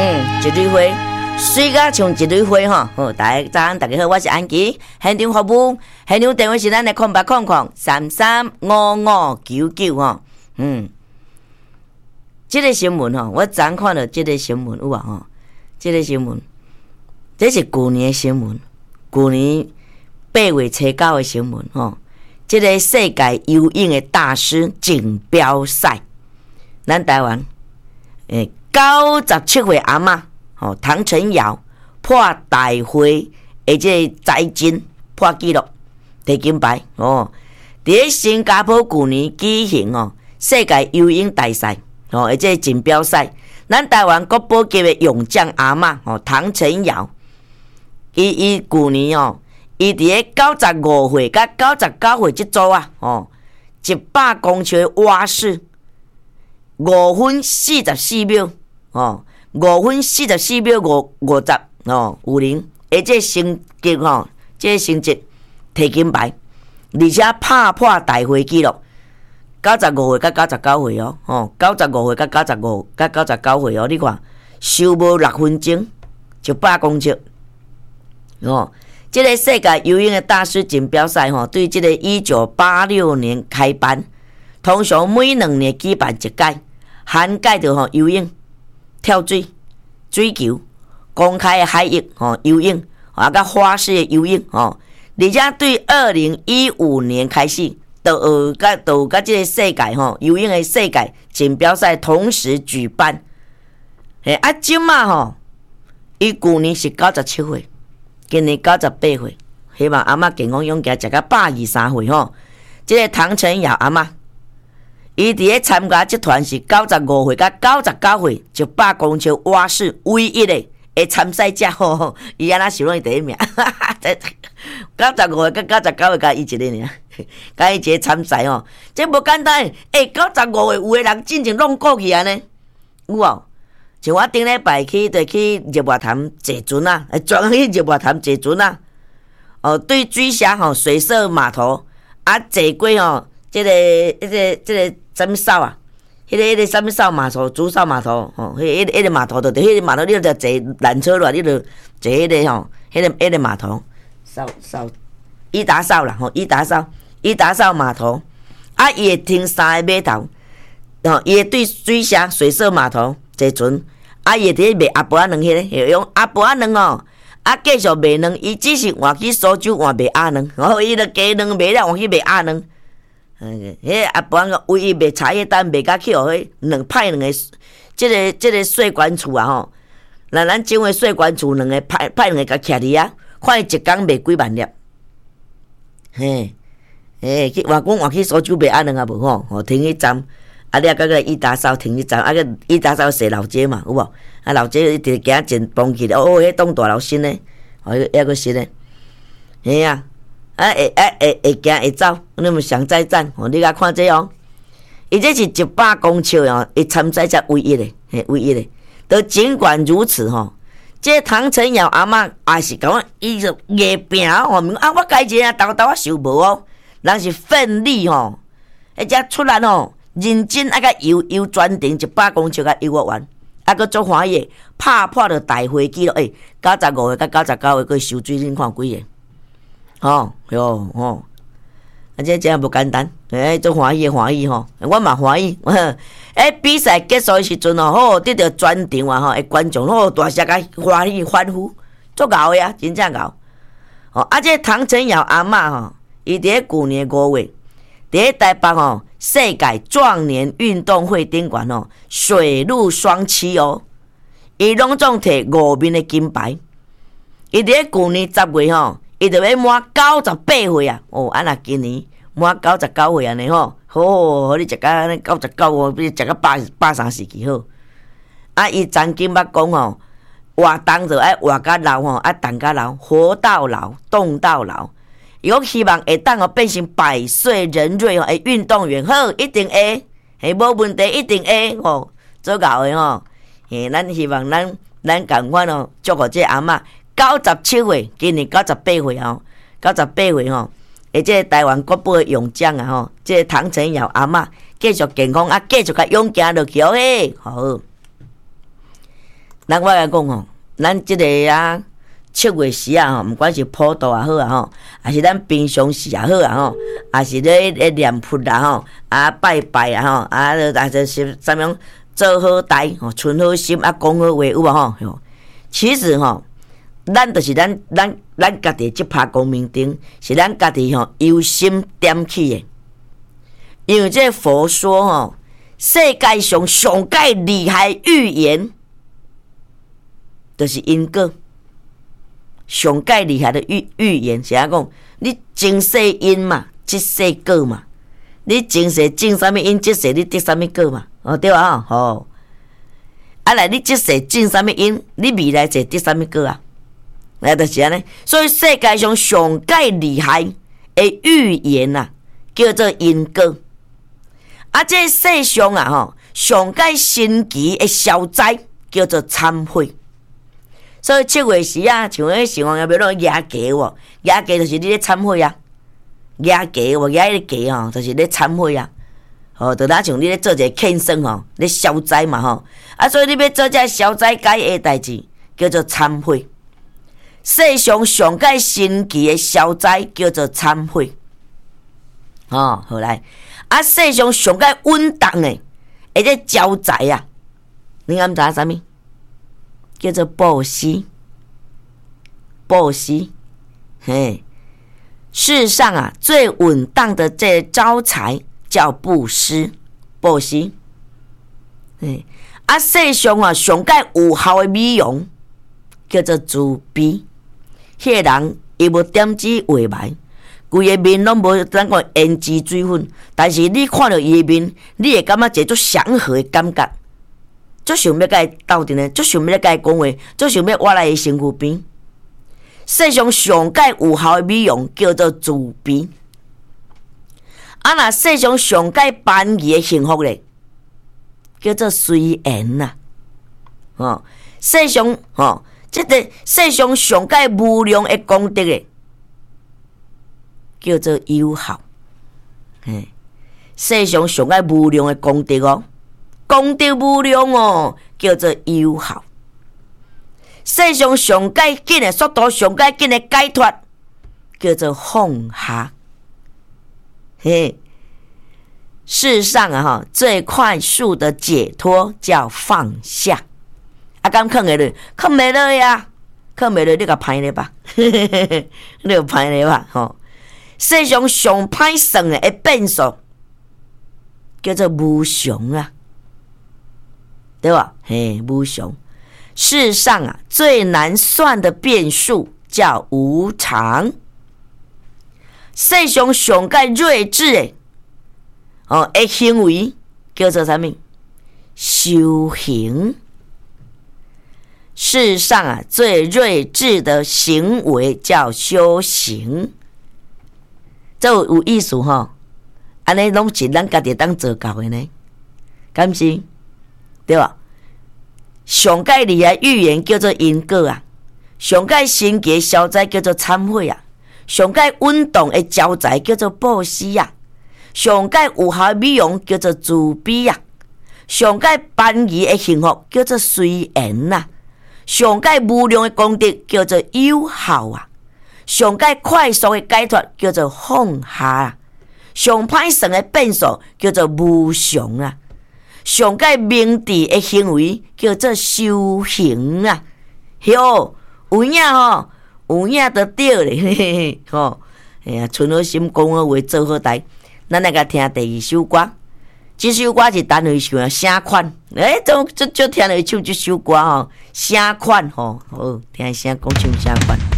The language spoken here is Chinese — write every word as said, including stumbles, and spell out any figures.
嗯，一蕊花，水甲像一蕊花吼。好，大家早安，大家好，我是安琪，现场服务，现场电话是咱的空八空空三三五五九九吼。嗯，这个新闻吼，我昨看到这个新闻有啊吼，这个新闻，这是去年的新闻，去年八月初九的新闻吼。这个世界游泳的大师锦标赛，咱台湾诶九十七岁阿嬷吼唐晨瑶破大会的这个财金破纪录，摕金牌哦。伫新加坡去年举行哦世界游泳大赛哦，而且锦标赛，咱台湾国宝级的泳将阿嬷哦唐晨瑶，伊伊去年哦。伊伫咧九十五岁甲九十九岁即组啊，哦，一百公尺的蛙式，五分四十四秒，哦，五分四十四秒五五十，哦，有零，而且成绩吼，这成绩摕金牌，而且拍破大会纪录，九十五岁甲九十九岁哦，哦，九十五岁甲九十五甲九十九岁哦，你看，收无六分钟，一百公尺，哦。这个世界游泳的大师锦标赛吼，对这个一九八六年开办，通常每两年举办一届，涵盖着吼游泳、跳水、水球、公开的海域吼游泳，啊甲花式的游泳吼，而且对二零一五年开始，都甲都甲这个世界吼游泳的世界锦标赛同时举办。诶，啊，即马吼，伊去年是九十七岁。今年九十八岁，希望阿嬷健康勇健，食到百二三岁吼。这个唐晨瑶阿嬷，伊伫咧参加这团是九十五岁甲九十九岁，一百公尺蛙式唯一的诶参赛者吼。伊安那想拢伊第一名，九十五岁甲九十九岁甲伊一个尔，甲伊一个参赛吼。这无简单诶，诶，九十五岁有诶人真正弄过去安尼，有哦。像我顶礼拜去，就去日月潭坐船啊，专去日月潭坐船啊。哦，对水峡吼、水色码头啊，坐过吼，这个、这个、这个什么哨啊？迄、那个、迄、那个什么哨码头？竹哨码头吼，迄、那个、迄、那个码头，就伫迄个码头，你就坐缆车落，你就坐迄个吼，迄、那个、迄、那个码头，哨哨伊达哨啦，吼，伊达哨，伊达哨码头。啊，伊会停三个码头，吼，伊会对水峡、水色码头坐船。啊，伊伫卖阿婆仔卵迄个，用阿婆仔卵哦，啊继续卖卵，伊只是换去苏州换卖鸭卵，然后伊就加卵卖了换去卖鸭卵。嗯，迄阿婆仔为伊卖茶叶蛋卖甲去互迄两派两个，即个即个税管处啊吼，那咱整个税管处两个派派两个甲徛伫啊，看伊一工卖几万粒。嘿，嘿，去换讲换去苏州卖鸭卵啊无吼，吼停去站。啊！你啊，甲个伊达哨停一站，啊个伊达哨坐老街嘛，有无？啊老街一直行真崩去咧，哦，迄栋大楼新诶，哦，抑个新诶，嘿啊，啊会啊会会行会走，你们上再战，哦，你甲看这哦，伊这是一百公尺哦，伊参赛者唯一诶，嘿，唯一诶。都尽管如此吼、哦，这唐晨瑶阿嬷也是甲我，伊就硬拼吼，明啊，我家一个豆豆我受无哦，人是奋力吼，而且出来吼。认真啊，甲游游专程一百公尺甲游学完，啊，佮做欢喜，拍破了大会纪录。诶、欸，九十五岁甲九十九岁，佮收水，恁看几个？吼哟吼，啊，这真无简单，诶、欸，做欢喜欢喜吼，我嘛欢喜。诶、欸，比赛结束的时阵哦，好得到全场啊吼，诶，观众好大声甲欢喜欢呼，足够诶啊，真正够。哦，啊，这唐晨瑶阿嬷吼，伊伫咧去年五月。伫台北吼，世界壮年运动会顶悬吼，水陆双栖哦，伊拢总摕五面的金牌。伊伫去年十月吼，伊就要满九十八岁啊！哦，啊那今年满九十九岁安尼吼，好，好你食到安尼九十九哦，比食到百百三十几好。啊，伊曾经捌讲吼，活动就爱活到老吼，爱动到老，活到老，动到老。有希望会当哦变成百岁人瑞哦，诶运动员好一定会，嘿无问题一定会哦，做够诶吼。嘿，咱希望咱咱共款哦，祝福这阿嬷九十七岁，今年九十八岁哦，九十八岁吼，而且台湾国宝诶泳将啊吼，这个唐晨瑶阿嬷继续健康啊，继续甲勇行落去哦嘿，好。 咱我来讲吼，咱即个啊七月时啊吼，毋管是普渡也好啊吼，还是咱平常时也好啊吼，还是咧咧念佛啊吼，啊拜拜啊吼，啊啊就是啥物做好代吼，存好心啊，讲好话有无吼？其实吼，咱就是咱咱咱家己即拍光明灯，是咱家己吼由心点起的。因为这佛说吼，世界上上界厉害预言，就是因果。上界厉害的预预言是安讲，你前世因嘛，即世果嘛。你前世种啥物因，即世你得啥物果嘛？哦，对啊，吼。啊来，你即世种啥物因，你未来就得啥物果啊？那就是安尼。所以世界上上界厉害的预言啊，叫做因果。啊，这世上啊，吼，上界神奇的消灾叫做忏悔。所以七月时啊，像迄城隍爷庙拢压价喎，压价就是你咧忏悔啊，压价喎，压迄个价吼，就是咧忏悔啊。吼，就若像你咧做一个庆生吼，咧消灾嘛吼，啊，所以你要做这消灾解厄代志，叫做忏悔。世上上界神奇的消灾叫做忏悔。哦，好来。啊，世上上界稳当诶，而且招财啊，你敢知影啥物？叫做布施，布施，嘿，世上啊最稳当的这招财叫布施，布施，嘿，啊，世上啊上界有效的美容叫做慈悲，迄个人伊无点子画眉。规个面拢无咱讲胭脂水粉，但是你看到伊个面，你会感觉一种祥和的感觉，足想要甲伊斗阵的，足想要甲伊讲话，足想要挖来伊身躯边。世上上界有效的美容叫做慈悲，啊，若世上上界办义的幸福咧，叫做随缘呐。哦，世上哦，即个世上上界无量的功德咧。叫做有效，嘿，世上上界无量的功德哦，功德无量哦，叫做有效。世上上界紧的速度，上界紧的解脱，叫做放下。嘿，世上啊哈，最快速的解脱叫放下。啊，敢囥会落，囥袂落呀，囥袂落，你甲歹咧吧，你有歹咧吧，吼。世上上歹算的变数叫做无常啊，对吧？嘿，无常。世上啊最难算的变数叫无常。世上上界睿智的哦，的行为叫做啥物？修行。世上啊最睿智的行为叫修行。这有意思吼，安尼拢是咱家己当做到的呢，敢是？对吧？上界厉害预言叫做因果啊，上界神奇消灾叫做忏悔啊，上界运动的招财叫做布施啊，上界有效的美容叫做慈悲啊，上界办义的幸福叫做随缘啊，上界无量的功德叫做有效啊。上界快速的解脱叫做放下啊，上歹算的变数叫做无常啊，上界明智的行为叫做修行啊。哟，有影吼，有影就对咧，嘿嘿嘿，吼，哎呀，存好心，讲好话，做好代。咱来甲听第二首歌，这首歌是单位唱声款，诶，都就就听了唱这首歌吼，声款吼，好听声讲唱声款。